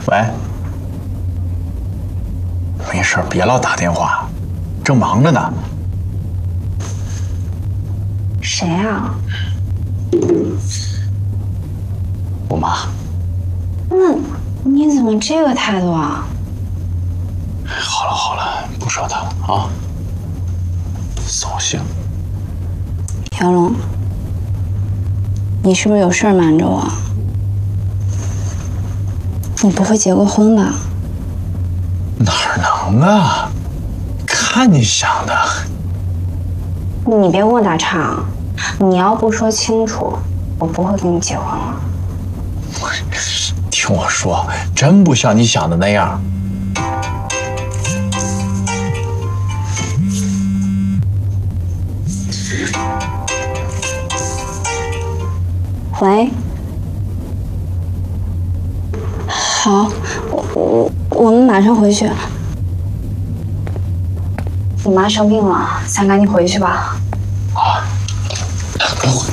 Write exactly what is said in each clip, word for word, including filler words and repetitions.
喂，没事，别老打电话，正忙着呢。 谁啊？ 我妈。 那你怎么这个态度啊？ 好了好了，不说他了啊。扫兴。 小龙，你是不是有事儿瞒着我？你不会结过婚吧？ 哪能啊？看你想的。 你别跟我打岔，你要不说清楚，我不会跟你结婚了。 听我说，真不像你想的那样。 喂，好，我我我们马上回去。你妈生病了，咱赶紧回去吧。 啊，快回。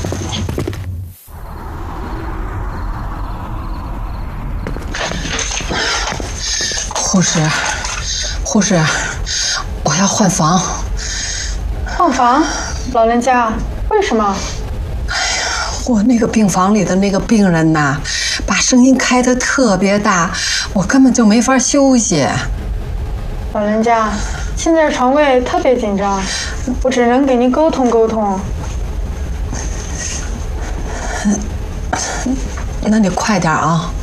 护士，护士，我要换房。 换房？老人家，为什么？ 我那个病房里的那个病人呐，把声音开得特别大，我根本就没法休息。 老人家，现在床位特别紧张，我只能给您沟通沟通。 那你快点啊！